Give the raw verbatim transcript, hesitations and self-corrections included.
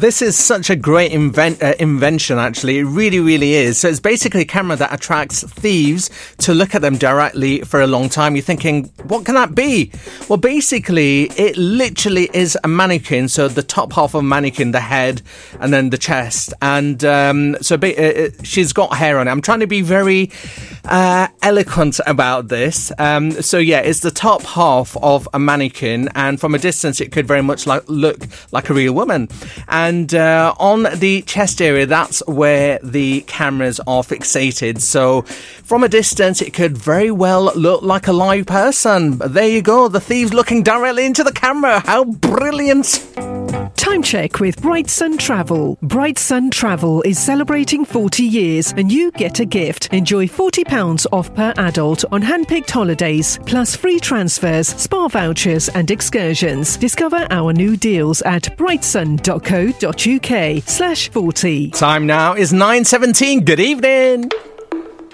this is such a great invent, uh, invention, actually. It really, really is. So it's basically a camera that attracts thieves to look at them directly for a long time. You're thinking, what can that be? Well, basically, it literally is a mannequin. So the top half of a mannequin, the head, and then the chest. And um, so ba- uh, she's got hair on it. I'm trying to be very uh, eloquent about this. Um, so yeah, it's the top half of a mannequin. And from a distance, it could very much like, look like a real woman. And uh, on the chest area, that's where the cameras are fixated. So from a distance, it could very well look like a live person. But there you go, the thieves looking directly into the camera. How brilliant! Time check with Bright Sun Travel. Bright Sun Travel is celebrating forty years and you get a gift. Enjoy forty pounds off per adult on hand-picked holidays, plus free transfers, spa vouchers and excursions. Discover our new deals at brightsun.co.uk slash 40. Time now is nine seventeen. Good evening.